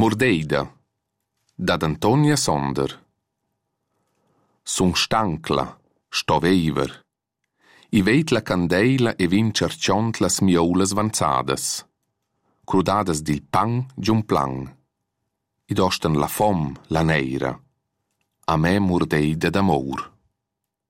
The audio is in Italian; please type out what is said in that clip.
Mordeida, dad Antonia Sonder. Sun stancla, sto veiver. I veit la candeila e vin cerciont las mioulas vanzadas. Crudadas dil pan giun plan. Id ostan la fom, la neira. A me mordeida d'amor.